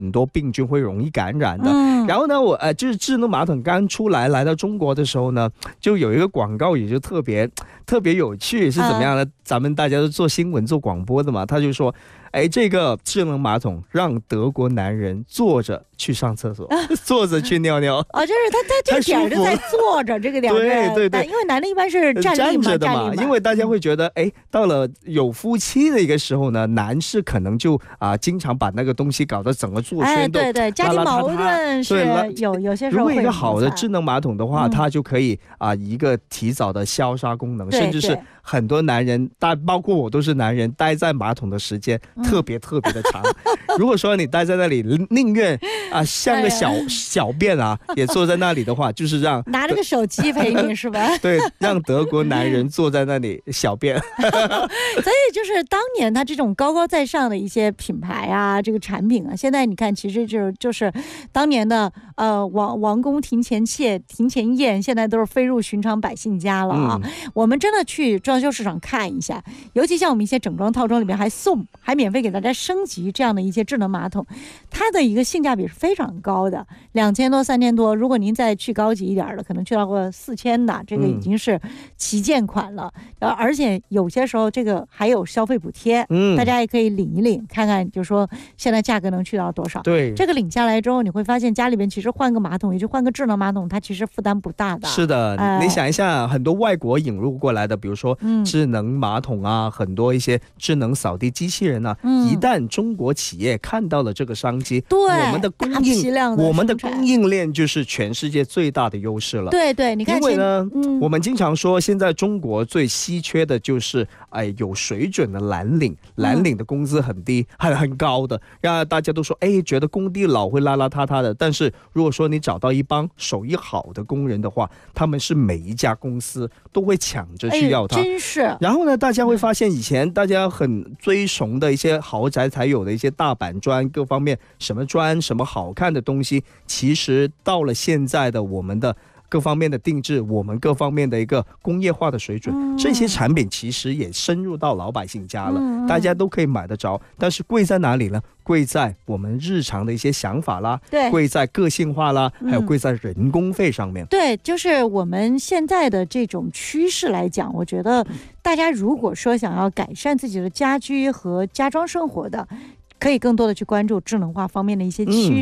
很多病菌会容易感染的。然后呢，就是智能马桶刚出来到中国的时候呢，就有一个广告也就特别有趣，是怎么样呢？咱们大家都做新闻做广播的嘛，他就说，这个智能马桶让德国男人坐着去上厕所，坐着去尿尿。 就是他这个点就在坐着这个点。对，因为男的一般是站着的嘛， 因为大家会觉得，到了有夫妻的一个时候呢，男士可能就经常把那个东西搞得整个坐圈都对，家庭矛盾是有些时候会。 如果一个好的智能马桶的话，它就可以一个提早的消杀功能，甚至是很多男人，包括我都是男人，待在马桶的时间特别的长。如果说你待在那里，宁愿像个小便也坐在那里的话，就是让拿着个手机陪你是吧？ 对，让德国男人坐在那里小便。 所以就是当年他这种高高在上的一些品牌这个产品现在你看其实就是当年的王公庭前妾庭前燕，现在都是飞入寻常百姓家了我们真的去装修市场看一下，尤其像我们一些整装套装里面还免费给大家升级这样的一些智能马桶，它的一个性价比是非常高的，2000多3000多，如果您再去高级一点的，可能去到过4000的，这个已经是旗舰款了。而且有些时候这个还有消费补贴，大家也可以领一领，看看就说现在价格能去到多少。 对， 这个领下来之后，你会发现家里边其实换个马桶，也就换个智能马桶，它其实负担不大的。 是的，你想一下，很多外国引入过来的，比如说智能马桶很多一些智能扫地机器人一旦中国企业看到了这个商机， 对， 我们的供应链就是全世界最大的优势了。 对，你看， 因为呢，我们经常说现在中国最稀缺的就是有水准的蓝领的工资很低很高的，让大家都说觉得工地老会邋邋遢遢的，但是如果说你找到一帮手艺好的工人的话，他们是每一家公司都会抢着去要他。 真是。 然后呢，大家会发现以前大家很追崇的一些豪宅才有的一些大板砖，各方面什么砖什么好看的东西，其实到了现在的我们的各方面的定制，我们各方面的一个工业化的水准，这些产品其实也深入到老百姓家了，大家都可以买得着。但是贵在哪里呢？贵在我们日常的一些想法啦，贵在个性化啦，还有贵在人工费上面。 对，就是我们现在的这种趋势来讲，我觉得大家如果说想要改善自己的家居和家装生活的，可以更多的去关注智能化方面的一些趋势。